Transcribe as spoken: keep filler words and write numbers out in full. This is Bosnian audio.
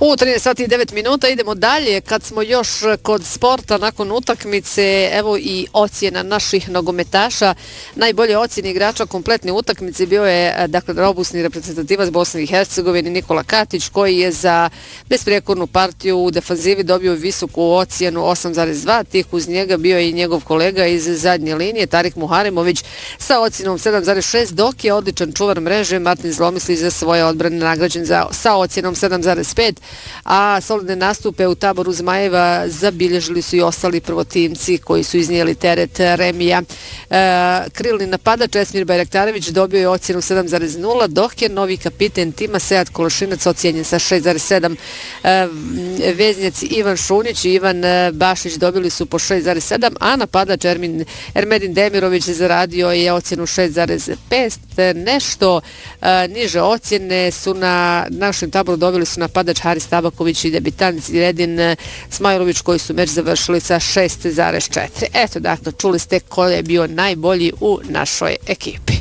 U trinaest sati i devet minuta idemo dalje. Kad smo još kod sporta nakon utakmice, evo i ocjena naših nogometaša. Najbolje ocjene igrača kompletne utakmice bio je dakle robusni reprezentativac Bosne i Hercegovine Nikola Katić, koji je za besprijekornu partiju u defanzivi dobio visoku ocjenu osam zarez dva. Tih uz njega bio je i njegov kolega iz zadnje linije Tarik Muharemović sa ocjenom sedam zarez šest, dok je odličan čuvar mreže Martin Zlomislić za svoje odbrane nagrađen za, sa ocjenom sedam zarez pet, a solidne nastupe u taboru Zmajeva zabilježili su i ostali prvotimci koji su iznijeli teret remija. E, krilni napadač Esmir Bajraktarević dobio je ocjenu sedam zarez nula, dok je novi kapiten tima Sead Kološinac ocijenjen sa šest zarez sedam. E, veznjaci Ivan Šunjić i Ivan Bašić dobili su po šest zarez sedam, a napadač Ermin, Ermedin Demirović zaradio je ocjenu šest zarez pet. Nešto e, niže ocjene su na našem taboru dobili su napadač Haris Tabaković i debitant Ziredin Smajlović, koji su meč završili sa šest zarez četiri. Eto, dakle, čuli ste ko je bio najbolji u našoj ekipi.